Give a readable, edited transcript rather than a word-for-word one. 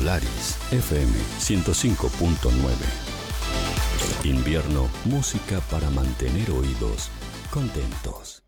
Polaris FM 105.9. Invierno, música para mantener oídos contentos.